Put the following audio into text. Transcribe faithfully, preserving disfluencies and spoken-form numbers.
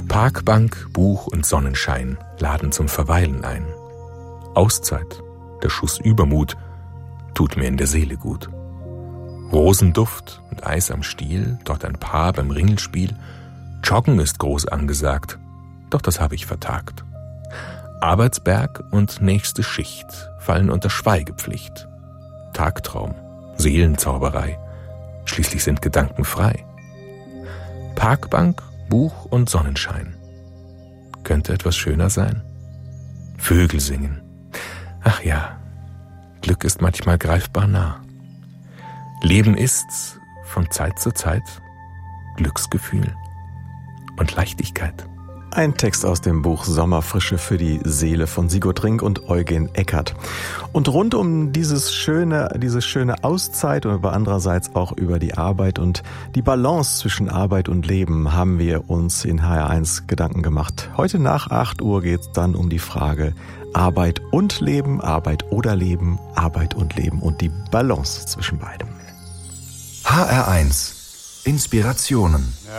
Parkbank, Buch und Sonnenschein laden zum Verweilen ein. Auszeit, der Schuss Übermut, tut mir in der Seele gut. Rosenduft und Eis am Stiel, dort ein Paar beim Ringelspiel. Joggen ist groß angesagt, doch das habe ich vertagt. Arbeitsberg und nächste Schicht fallen unter Schweigepflicht. Tagtraum, Seelenzauberei, schließlich sind Gedanken frei. Parkbank, Buch und Sonnenschein. Könnte etwas schöner sein? Vögel singen. Ach ja, Glück ist manchmal greifbar nah. Leben ist von Zeit zu Zeit Glücksgefühl und Leichtigkeit. Ein Text aus dem Buch Sommerfrische für die Seele von Sigurd Rink und Eugen Eckert. Und rund um dieses schöne, diese schöne Auszeit und aber andererseits auch über die Arbeit und die Balance zwischen Arbeit und Leben haben wir uns in H R eins Gedanken gemacht. Heute nach acht Uhr geht es dann um die Frage Arbeit und Leben, Arbeit oder Leben, Arbeit und Leben und die Balance zwischen beidem. H R eins Inspirationen.